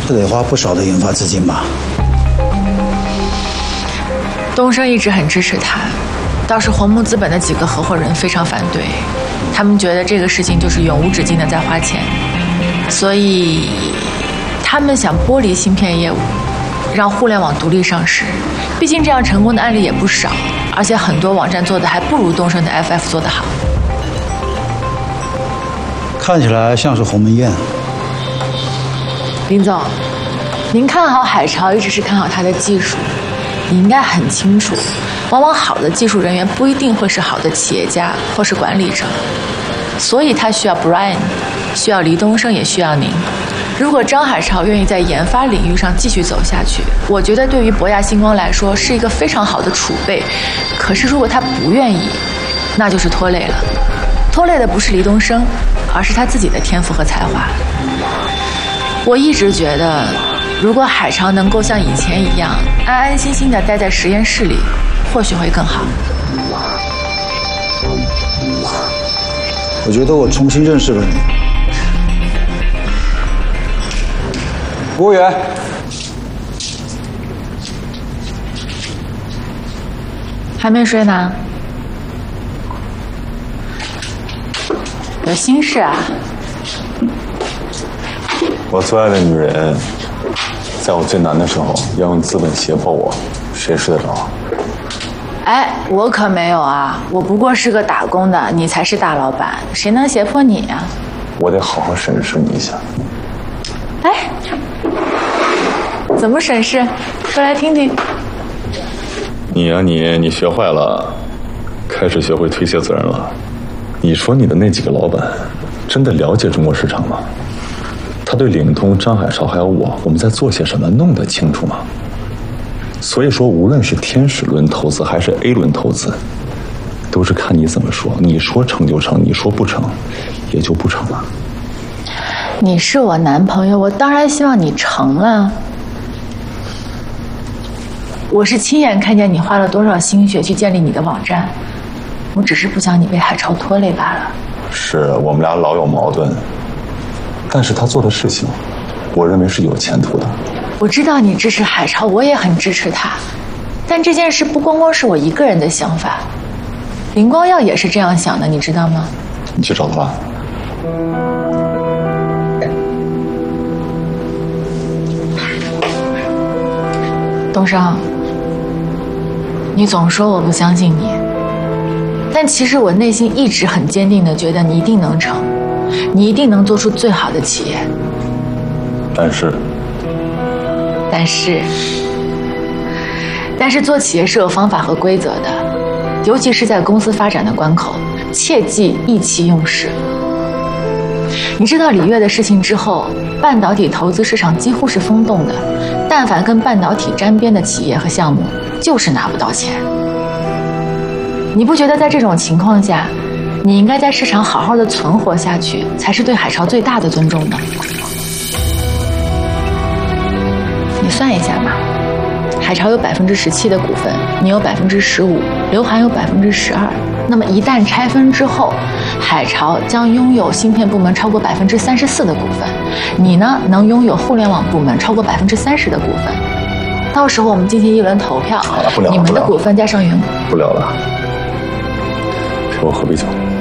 这得花不少的研发资金吧？ 东升一直很支持他，倒是红木资本的几个合伙人非常反对，他们觉得这个事情就是永无止境的在花钱，所以他们想剥离芯片业务，让互联网独立上市。毕竟这样成功的案例也不少，而且很多网站做的还不如东升的 FF 做得好。 看起来像是鸿门宴。 林总，您看好海潮一直是看好他的技术，你应该很清楚，往往好的技术人员不一定会是好的企业家或是管理者，所以他需要 Brian， 需要黎东升，也需要您。如果张海潮愿意在研发领域上继续走下去，我觉得对于博亚星光来说是一个非常好的储备。可是如果他不愿意，那就是拖累了。拖累的不是黎东升，而是他自己的天赋和才华。我一直觉得，如果海潮能够像以前一样安安心心地待在实验室里，或许会更好。 我觉得我重新认识了你。服务员， 还没睡呢？有心事啊？ 我最爱的女人，在我最难的时候要用资本胁迫我，谁睡得着？ 哎，我可没有啊！我不过是个打工的，你才是大老板，谁能胁迫你呀？ 我得好好审视你一下。 哎，怎么审视？说来听听。 你呀你学坏了，开始学会推卸责任了。你说你的那几个老板，真的了解中国市场吗？他对领通、张海潮还有我们在做些什么弄得清楚吗？所以说，无论是天使轮投资还是 A 轮投资，都是看你怎么说。你说成就成，你说不成，也就不成了。 你是我男朋友，我当然希望你成了。我是亲眼看见你花了多少心血去建立你的网站，我只是不想你被海潮拖累罢了。 是我们俩老有矛盾，但是他做的事情，我认为是有前途的。 我知道你支持海潮，我也很支持他，但这件事不光光是我一个人的想法，林光耀也是这样想的，你知道吗？ 你去找他吧。 东升，你总说我不相信你，但其实我内心一直很坚定地觉得你一定能成，你一定能做出最好的企业。但是做企业是有方法和规则的，尤其是在公司发展的关口，切忌意气用事。你知道李悦的事情之后，半导体投资市场几乎是疯动的，但凡跟半导体沾边的企业和项目，就是拿不到钱。你不觉得在这种情况下，你应该在市场好好的存活下去，才是对海潮最大的尊重吗？你算一下吧，海潮有17%的股份，你有15%，刘涵有12%。那么一旦拆分之后，海潮将拥有芯片部门超过34%的股份，你呢能拥有互联网部门超过30%的股份。到时候我们进行一轮投票， 好了，不聊了， 你们的股份加上员工。 不聊了，陪我喝杯酒。